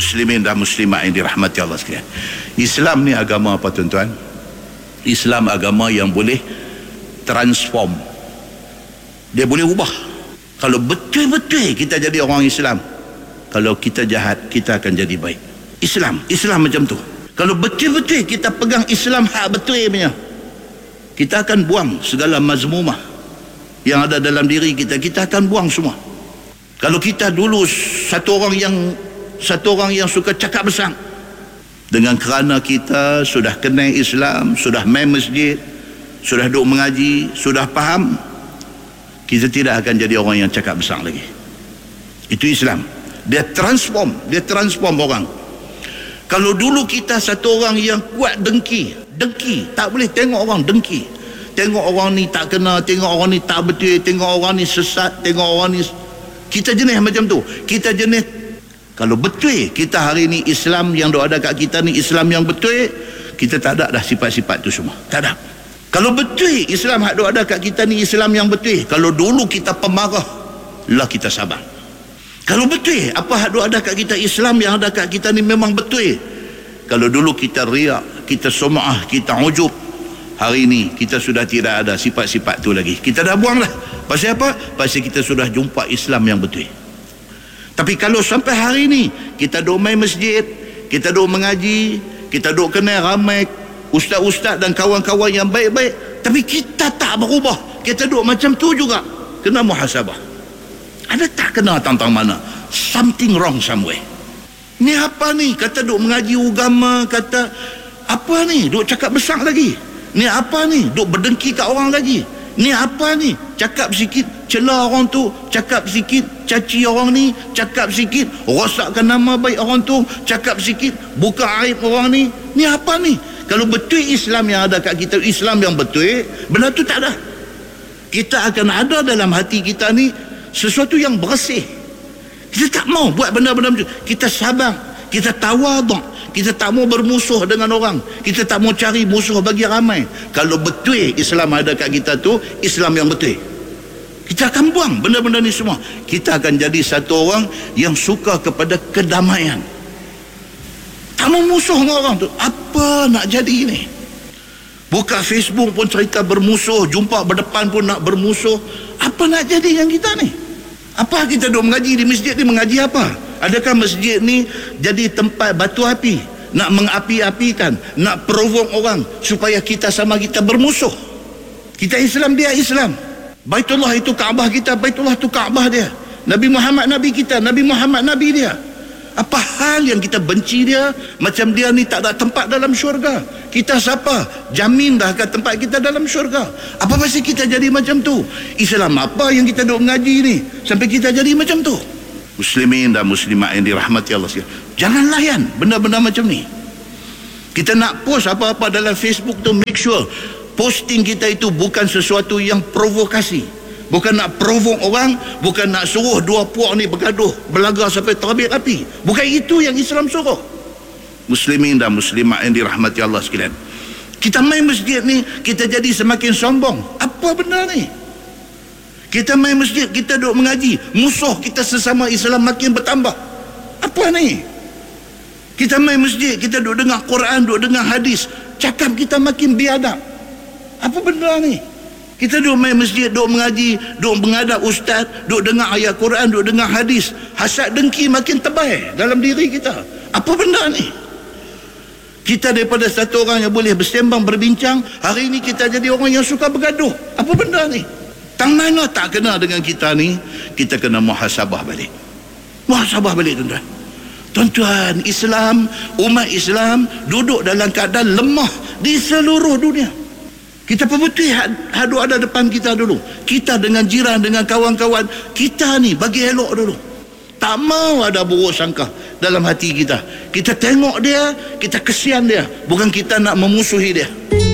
Muslimin dan muslimat yang dirahmati Allah sekalian, Islam ni agama apa tuan-tuan? Islam agama yang boleh transform. Dia boleh ubah. Kalau betul-betul kita jadi orang Islam, kalau kita jahat, kita akan jadi baik. Islam macam tu. Kalau betul-betul kita pegang Islam hak betul punya, kita akan buang segala mazmumah yang ada dalam diri kita. Kita akan buang semua. Kalau kita dulu satu orang yang suka cakap besar, dengan kerana kita sudah kenal Islam, sudah main masjid, sudah duduk mengaji, sudah faham, kita tidak akan jadi orang yang cakap besar lagi. Itu Islam. Dia transform orang. Kalau dulu kita satu orang yang kuat dengki, tak boleh tengok orang dengki, tengok orang ni tak kena, tengok orang ni tak betul, tengok orang ni sesat, tengok orang ni, kita jenis macam tu. Kita jenis, kalau betul kita hari ni Islam yang ada kat kita ni Islam yang betul, kita tak ada dah sifat-sifat tu semua, tak ada. Kalau betul Islam yang ada kat kita ni Islam yang betul, kalau dulu kita pemarah, lah kita sabar. Kalau betul apa yang ada kat kita Islam yang ada kat kita ni memang betul, kalau dulu kita riak, kita sum'ah, kita ujub, hari ni kita sudah tidak ada sifat-sifat tu lagi. Kita dah buang lah. Pasal apa? Pasal kita sudah jumpa Islam yang betul. Tapi kalau sampai hari ni kita duduk main masjid, kita duduk mengaji, kita duduk kenal ramai ustaz-ustaz dan kawan-kawan yang baik-baik, tapi kita tak berubah, kita duduk macam tu juga, kena muhasabah. Ada tak kena tentang mana? Something wrong somewhere. Ni apa ni? Kata duk mengaji agama, kata apa ni? Duk cakap besar lagi. Ni apa ni? Duk berdengki kat orang lagi. Ni apa ni? Cakap sikit celah orang tu, cakap sikit caci orang ni, cakap sikit rosakkan nama baik orang tu, cakap sikit buka aib orang ni. Ni apa ni? Kalau betul Islam yang ada kat kita, Islam yang betul, benda tu tak ada. Kita akan ada dalam hati kita ni sesuatu yang bersih. Kita tak mau buat benda-benda macam tu. Kita sabar, kita tawaduk, kita tak mau bermusuh dengan orang, kita tak mau cari musuh bagi ramai. Kalau betul Islam ada kat kita tu Islam yang betul, kita akan buang benda-benda ni semua. Kita akan jadi satu orang yang suka kepada kedamaian, tak mau musuh dengan orang tu. Apa nak jadi ni? Buka Facebook pun cerita bermusuh, jumpa berdepan pun nak bermusuh. Apa nak jadi yang kita ni? Apa kita duduk mengaji di masjid ni, mengaji apa? Adakah masjid ni jadi tempat batu api, nak mengapi-apikan, nak provoke orang supaya kita sama kita bermusuh? Kita Islam, dia Islam. Baitullah itu Kaabah kita, Baitullah itu Kaabah dia. Nabi Muhammad Nabi kita, Nabi Muhammad Nabi dia. Apa hal yang kita benci dia? Macam dia ni tak ada tempat dalam syurga. Kita siapa? Jamin dah kat tempat kita dalam syurga. Apa pasal kita jadi macam tu? Islam apa yang kita duk mengaji ni sampai kita jadi macam tu? Muslimin dan muslimat yang dirahmati Allah sekalian, jangan layan benda-benda macam ni. Kita nak post apa-apa dalam Facebook tu, make sure posting kita itu bukan sesuatu yang provokasi, bukan nak provoke orang, bukan nak suruh dua puak ni bergaduh, berlaga sampai terbit api. Bukan itu yang Islam suruh. Muslimin dan muslimat yang dirahmati Allah sekalian, kita main masjid ni, kita jadi semakin sombong. Apa benda ni? Kita main masjid, kita duduk mengaji, musuh kita sesama Islam makin bertambah. Apa ni? Kita main masjid, kita duduk dengar Quran, duduk dengar hadis, cakap kita makin biadab. Apa benda ni? Kita duduk main masjid, duduk mengaji, duduk menghadap ustaz, duduk dengar ayat Quran, duduk dengar hadis, hasad dengki makin tebal dalam diri kita. Apa benda ni? Kita daripada satu orang yang boleh bersembang, berbincang, hari ini kita jadi orang yang suka bergaduh. Apa benda ni? Tang mana tak kena dengan kita ni, kita kena muhasabah balik. Muhasabah balik tuan-tuan. Tuan-tuan, Islam, umat Islam duduk dalam keadaan lemah di seluruh dunia. Kita perbuti hadu ada depan kita dulu. Kita dengan jiran, dengan kawan-kawan kita ni bagi elok dulu. Tak mau ada buruk sangka dalam hati kita. Kita tengok dia, kita kesian dia, bukan kita nak memusuhi dia.